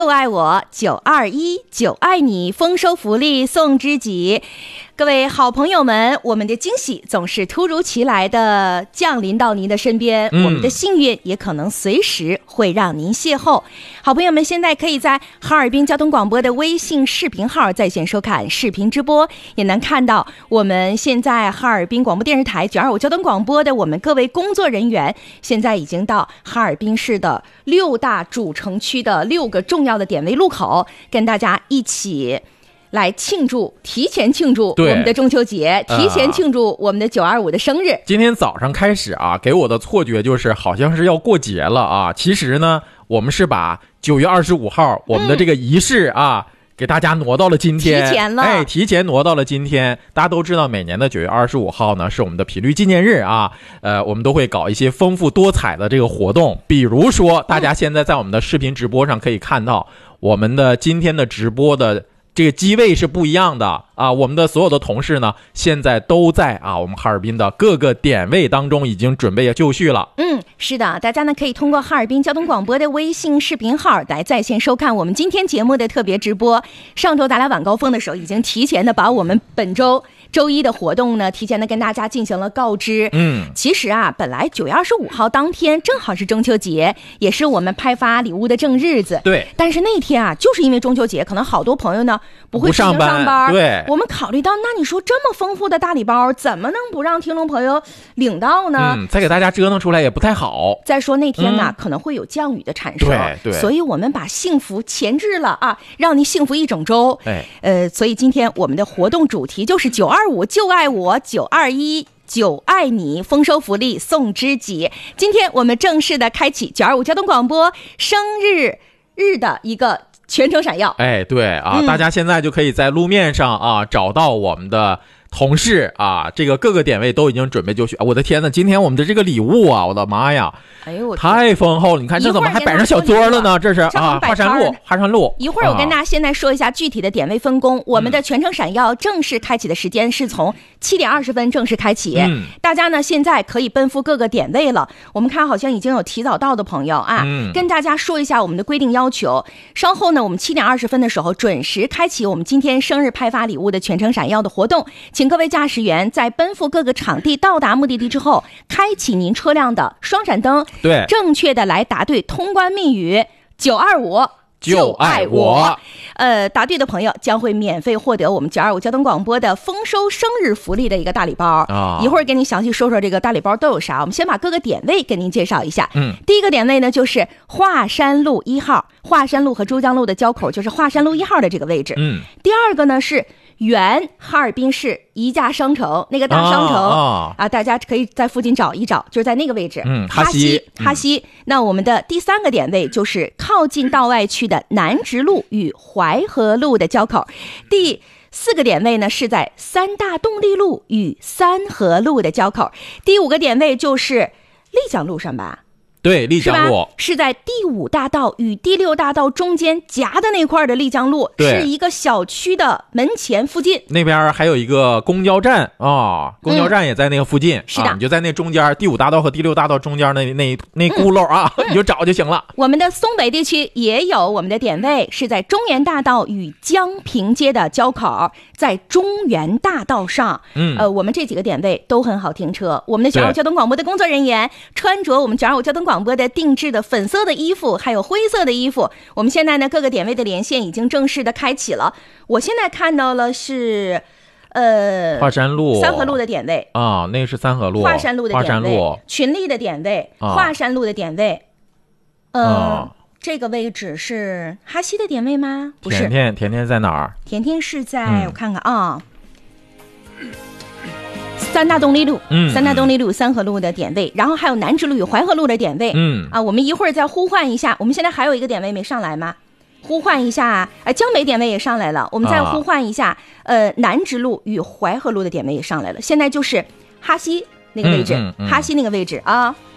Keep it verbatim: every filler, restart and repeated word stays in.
就爱我九二一，就爱你，丰收福利送知己。各位好朋友们，我们的惊喜总是突如其来的降临到您的身边、嗯、我们的幸运也可能随时会让您邂逅。好朋友们现在可以在哈尔滨交通广播的微信视频号在线收看视频直播，也能看到我们现在哈尔滨广播电视台九二五交通广播的我们各位工作人员，现在已经到哈尔滨市的六大主城区的六个重要的点位路口，跟大家一起来庆祝，提前庆祝我们的中秋节，提前庆祝我们的九二五的生日、呃、 今天早上开始啊，给我的错觉就是好像是要过节了啊，其实呢我们是把九月二十五号我们的这个仪式啊、嗯、给大家挪到了今天， 提前了， 哎，提前挪到了今天。大家都知道每年的九月二十五号呢是我们的皮率纪念日啊，呃，我们都会搞一些丰富多彩的这个活动，比如说大家现在在我们的视频直播上可以看到我们的今天的直播的这个机位是不一样的啊，我们的所有的同事呢现在都在啊我们哈尔滨的各个点位当中已经准备就绪了。 嗯，是的，大家呢可以通过哈尔滨交通广播的微信视频号来在线收看我们今天节目的特别直播。上周咱俩晚高峰的时候已经提前的把我们本周周一的活动呢提前的跟大家进行了告知。 嗯， 其实啊本来九月二十五号当天正好是中秋节，也是我们派发礼物的正日子。 对， 但是那天啊就是因为中秋节，可能好多朋友呢不会上班上班， 对， 我们考虑到那你说这么丰富的大礼包怎么能不让听众朋友领到呢？ 嗯，再给大家折腾出来也不太好。 再说那天呢、嗯、可能会有降雨的产生， 对对， 所以我们把幸福前置了啊，让你幸福一整周。 哎， 呃，所以今天我们的活动主题就是九二五就爱我，九二一就爱你，丰收福利送知己。今天我们正式的开启九二五交通广播生日日的一个全程闪耀。 哎，对啊、嗯，大家现在就可以在路面上啊找到我们的同事啊，这个各个点位都已经准备就绪。我的天哪，今天我们的这个礼物啊，我的妈呀， 哎呦， 太丰厚了！你看这怎么还摆上小桌了呢？这是啊，华山路，华山路。 一会儿我跟大家现在说一下具体的点位分工。啊、我们的全程闪耀正式开启的时间是从七点二十分正式开启。嗯，大家呢现在可以奔赴各个点位了。我们看好像已经有提早到的朋友啊，嗯、跟大家说一下我们的规定要求。稍后呢，我们七点二十分的时候准时开启我们今天生日派发礼物的全程闪耀的活动。请各位驾驶员在奔赴各个场地到达目的地之后，开启您车辆的双闪灯， 对， 正确的来答对通关密语九二五就爱我。 呃，答对的朋友将会免费获得我们九二五交通广播的丰收生日福利的一个大礼包啊！一会儿给你详细说说这个大礼包都有啥。我们先把各个点位给您介绍一下。嗯，第一个点位呢就是华山路一号，华山路和珠江路的交口就是华山路一号的这个位置。嗯，第二个呢是原哈尔滨市宜家商城那个大商城 啊, 啊，大家可以在附近找一找，就是在那个位置。 嗯， 哈西哈西、嗯。那我们的第三个点位就是靠近道外区的南直路与淮河路的交口。第四个点位呢是在三大动力路与三河路的交口。第五个点位就是丽江路上吧。 对，丽江路是, 是在第五大道与第六大道中间夹的那块的丽江路，是一个小区的门前附近。 那边还有一个公交站啊，公交站也在那个附近。嗯、是的、啊，你就在那中间第五大道和第六大道中间那那那轱辘啊、嗯，你就找就行了。 我们的松北地区也有我们的点位，是在中原大道与江平街的交口，在中原大道上。嗯，呃，我们这几个点位都很好停车。我们的九二五交通广播的工作人员穿着我们九二五交通广播广播的定制的粉色的衣服，还有灰色的衣服。我们现在呢，各个点位的连线已经正式的开启了。我现在看到了是，呃， 华山路、 三河路的点位啊，那个是三河路、 华山路的点位、群力的点位、啊、华山路的点位。呃、啊，这个位置是哈西的点位吗？不是， 甜甜甜甜在哪儿？ 甜甜是在、嗯、我看看啊。三大动力路，嗯，三大动力路、三河路的点位，然后还有南直路与淮河路的点位，嗯啊，我们一会儿再呼唤一下。我们现在还有一个点位没上来吗？呼唤一下，呃，江北点位也上来了，我们再呼唤一下，啊、呃，南直路与淮河路的点位也上来了。现在就是哈西那个位置，嗯嗯嗯、哈西那个位置啊。